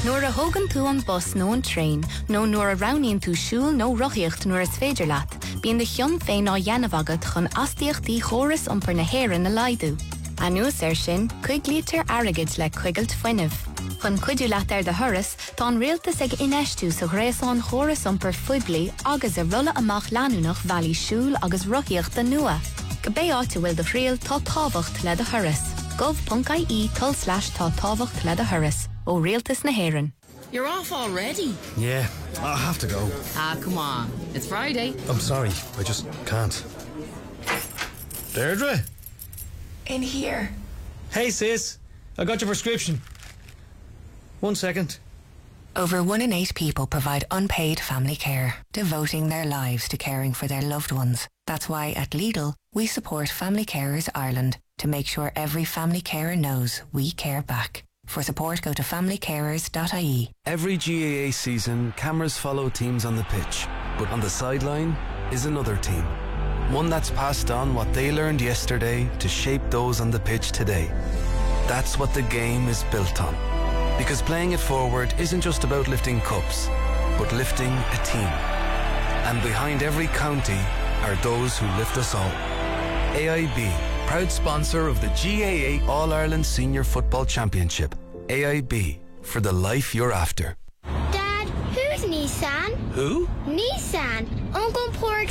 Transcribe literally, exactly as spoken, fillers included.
Nuair a thugann tú an bus nó an train, nó nuair a roghnaíonn tú siúl nó rothaíocht nuair is féidir leat, bíonn de chion féin á dhéanamh agat chun astaíochtaí chóras iompar na hÉireann na laidú. Anuas ar sin, chuig lítir airgid le cuigeilt foiinnimh. Chun cuidiú leat ar de thuras, tá an rialtas ag inistú sa ghréasáin chóras iompar foiblí agus a rulla amach leanúnach bhealaí siúl agus rothaíocht den nua. Go bé áite bhfuil de phríal tá tábhacht le de thuras. gov.ie tull slash tá tábhacht le de thuras. ó rialtas na hÉireann. You're off already? Yeah, I have to go. Ah, come on. It's Friday. I'm sorry, I just can't. Deirdre? In here. Hey sis, I got your prescription. One second. Over one in eight people provide unpaid family care, devoting their lives to caring for their loved ones. That's why at Lidl, we support Family Carers Ireland to make sure every family carer knows we care back. For support, go to family carers dot I E. Every G A A season, cameras follow teams on the pitch, but on the sideline is another team. One that's passed on what they learned yesterday to shape those on the pitch today. That's what the game is built on. Because playing it forward isn't just about lifting cups, but lifting a team. And behind every county are those who lift us all. A I B, proud sponsor of the G A A All-Ireland Senior Football Championship. A I B, for the life you're after. Dad, who's Nissan? Who? Nissan. Uncle Porg